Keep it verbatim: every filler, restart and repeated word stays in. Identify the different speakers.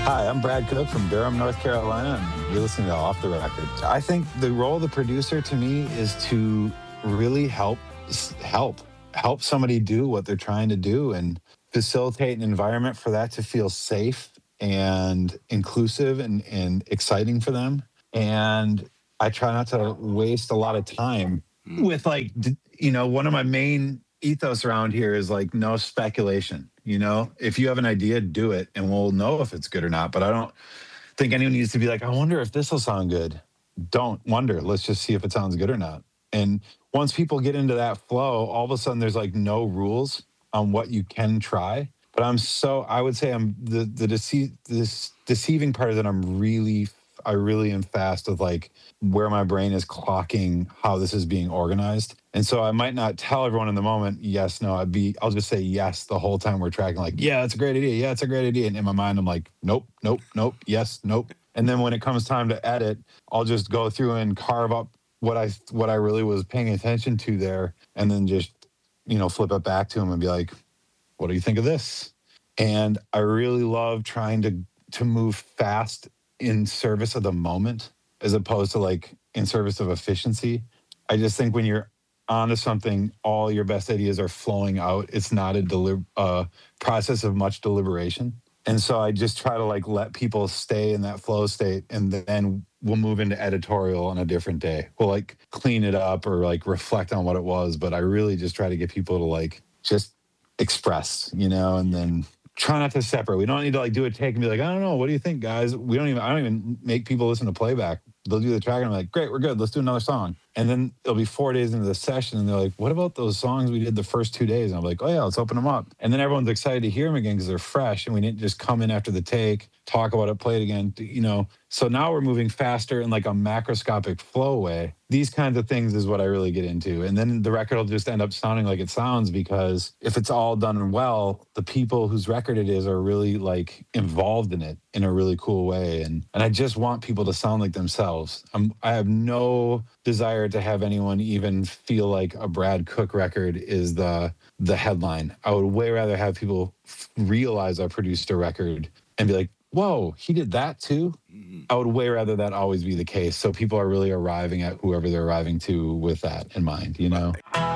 Speaker 1: Hi, I'm Brad Cook from Durham, North Carolina, and you're listening to Off the Record. I think the role of the producer to me is to really help help help somebody do what they're trying to do and facilitate an environment for that to feel safe and inclusive and, and exciting for them. And I try not to waste a lot of time with like d- you know, one of my main ethos around here is like no speculation. You know, if you have an idea, do it and we'll know if it's good or not. But I don't think anyone needs to be like, I wonder if this will sound good. Don't wonder. Let's just see if it sounds good or not. And once people get into that flow, all of a sudden there's like no rules on what you can try. But I'm so I would say I'm the the deceit this deceiving part is that I'm really I really am fast with like where my brain is clocking how this is being organized. And so I might not tell everyone in the moment, yes, no, I'd be, I'll just say yes the whole time we're tracking, like, yeah, that's a great idea. Yeah, it's a great idea. And in my mind, I'm like, nope, nope, nope, yes, nope. And then when it comes time to edit, I'll just go through and carve up what I what I really was paying attention to there, and then just, you know, flip it back to him and be like, what do you think of this? And I really love trying to to move fast in service of the moment as opposed to like in service of efficiency. I just think when you're onto something, all your best ideas are flowing out. It's not a deli- uh, process of much deliberation. And so I just try to like let people stay in that flow state, and then we'll move into editorial on a different day. We'll like clean it up or like reflect on what it was. But I really just try to get people to like just express, you know, and then try not to separate. We don't need to like do a take and be like, I don't know, what do you think, guys? We don't even, I don't even make people listen to playback. They'll do the track and I'm like, great, we're good. Let's do another song. And then it'll be four days into the session and they're like, what about those songs we did the first two days? And I'm like, oh yeah, let's open them up. And then everyone's excited to hear them again because they're fresh and we didn't just come in after the take, talk about it, play it again, you know. So now we're moving faster in like a macroscopic flow way. These kinds of things is what I really get into. And then the record will just end up sounding like it sounds because if it's all done well, the people whose record it is are really like involved in it in a really cool way. And and I just want people to sound like themselves. I'm, I have no desire to have anyone even feel like a Brad Cook record is the the headline. I would way rather have people f- realize I produced a record and be like, whoa, he did that too? I would way rather that always be the case. So people are really arriving at whoever they're arriving to with that in mind, you know?